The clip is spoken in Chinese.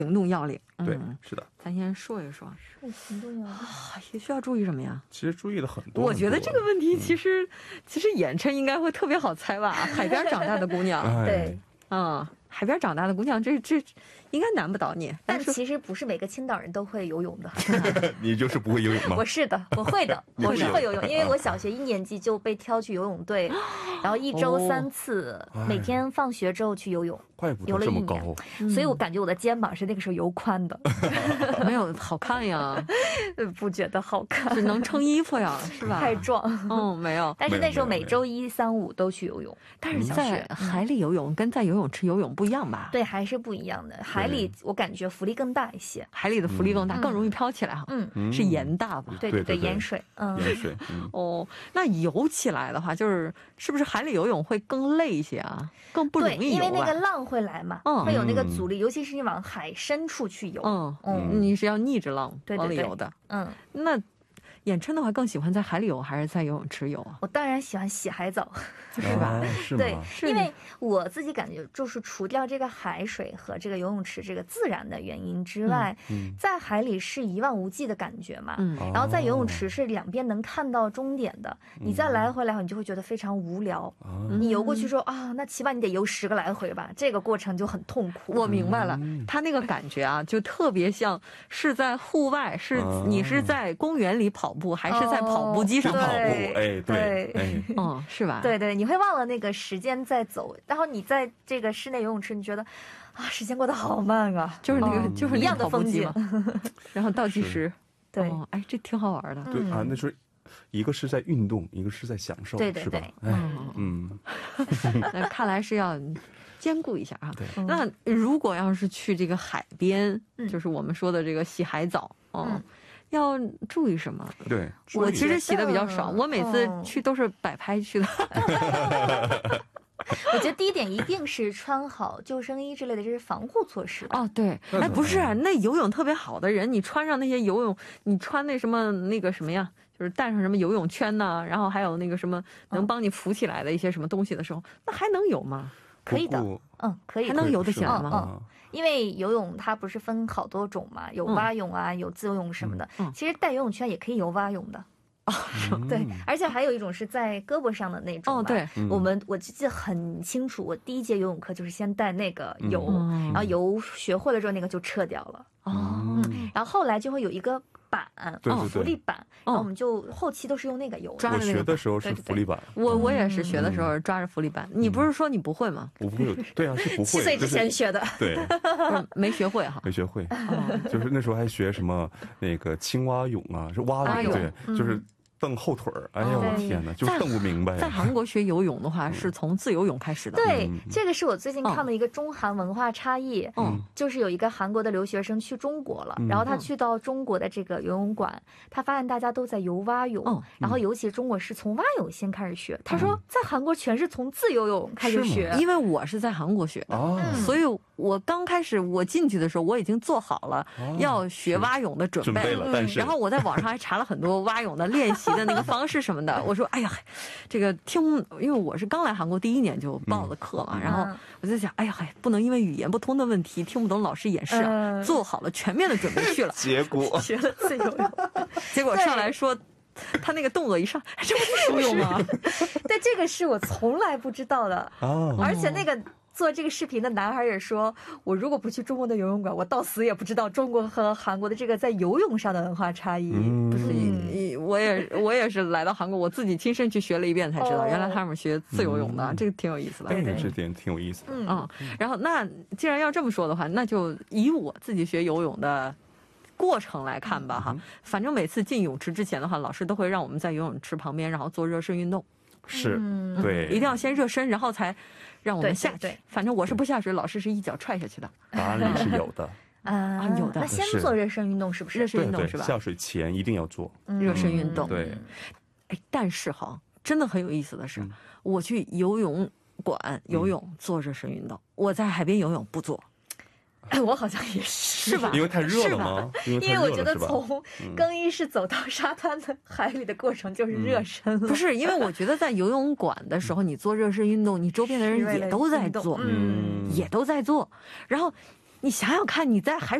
行动要领。 对，是的。 咱先说一说行动要领也需要注意什么呀？ 其实注意的很多。 我觉得这个问题其实衍琛应该会特别好猜吧。海边长大的姑娘， 对， 海边长大的姑娘，这应该难不倒你。 但其实不是每个青岛人都会游泳的。 你就是不会游泳吗？ 我是的，我会的，我是会游泳，因为我小学1年级就被挑去游泳队，然后1周3次，每天放学之后去游泳。 怪不得这么高， 所以我感觉我的肩膀是那个时候游宽的。 没有好看呀， 不觉得好看， 只能撑衣服呀，是吧？ 太壮。 没有。 但是那时候每周1、3、5都去游泳。 但是在海里游泳跟在游泳池游泳不一样吧？ 对，还是不一样的。海里我感觉浮力更大一些， 海里的浮力更大，更容易飘起来哈。是盐大吧？ 对对对，盐水。 盐水。 那游起来的话，是不是海里游泳会更累一些啊？更不容易游吧？ 对，因为那个浪会来嘛，会有那个阻力，尤其是你往海深处去游。 你是要逆着浪往里游的。那衍琛的话更喜欢在海里游还是在游泳池游啊？ 我当然喜欢洗海澡， 是吧？ 对，因为我自己感觉就是除掉这个海水和这个游泳池这个自然的原因之外，在海里是一望无际的感觉嘛，然后在游泳池是两边能看到终点的，你再来回你就会觉得非常无聊。你游过去说那起码你得游10个来回吧，这个过程就很痛苦。 我明白了，他那个感觉啊，就特别像是在户外，你是在公园里跑步还是在跑步机上跑步？ 对， 是吧？ 对对，你会忘了那个时间在走，然后你在这个室内游泳池，你觉得时间过得好慢啊， 就是那个就是一样的风景， 然后倒计时， 对， 这挺好玩的。 对那是一个是在运动，一个是在享受， 对对对， 那看来是要兼顾一下啊。那如果要是去这个海边，就是我们说的这个洗海澡，要注意什么？ 对， 我其实洗的比较少，我每次去都是摆拍去的。 我觉得第一点一定是穿好救生衣之类的，这是防护措施。 对，不是那游泳特别好的人，你穿上那些游泳，你穿那什么呀，就是带上什么游泳圈呐，然后还有那个什么能帮你浮起来的一些什么东西的时候，那还能游吗？ 可以的，可以， 还能游得起来吗？ 因为游泳它不是分好多种嘛，有蛙泳啊，有自由泳什么的。其实带游泳圈也可以游蛙泳的。对，而且还有一种是在胳膊上的那种。 对， 我记得很清楚，我第一节游泳课就是先带那个游，然后游学会了之后那个就撤掉了。然后后来就会有一个板，浮力板，然后我们就后期都是用那个游。 我学的时候是浮力板， 我也是学的时候抓着浮力板。你不是说你不会吗？ 我不会，对啊，是不会。 7岁之前学的， 对， 没学会哈， 没学会。就是那时候还学什么那个青蛙泳啊，是蛙泳，对，就是蹬后腿儿。哎呀，我天哪，就蹬不明白。 在韩国学游泳的话，是从自由泳开始的。 对，这个是我最近看的一个中韩文化差异。就是有一个韩国的留学生去中国了，然后他去到中国的这个游泳馆，他发现大家都在游蛙泳，然后尤其中国是从蛙泳先开始学。他说在韩国全是从自由泳开始学， 因为我是在韩国学的，所以我刚开始我进去的时候，我已经做好了要学蛙泳的准备了。然后我在网上还查了很多蛙泳的练习的那个方式什么的。我说，哎呀，这个因为我是刚来韩国第1年就报的课嘛，然后我就想，哎呀，不能因为语言不通的问题听不懂老师演示啊，做好了全面的准备去了。 结果学了自由泳，结果上来说。他那个动作一上，这不是游泳吗？ 对，这个是我从来不知道的。而且那个做这个视频的男孩也说，我如果不去中国的游泳馆，我到死也不知道中国和韩国的这个在游泳上的文化差异。 不是，我也是来到韩国，我自己亲身去学了一遍才知道，原来他们学自由泳的，这个挺有意思的。 这点挺有意思的。 然后那既然要这么说的话，那就以我自己学游泳的过程来看吧哈，反正每次进泳池之前的话，老师都会让我们在游泳池旁边，然后做热身运动。 是，对， 一定要先热身，然后才让我们下去。反正我是不下水，老师是一脚踹下去的。 答案里是有的。 有的。 那先做热身运动是不是？ 热身运动是吧？ 下水前一定要做热身运动。 对。 但是真的很有意思的是，我去游泳馆游泳做热身运动，我在海边游泳不做。 我好像也是吧， 因为太热了吗？ 因为我觉得从更衣室走到沙滩的海里的过程就是热身了。 不是，因为我觉得在游泳馆的时候，你做热身运动，你周边的人也都在做，也都在做。然后你想想看，你在海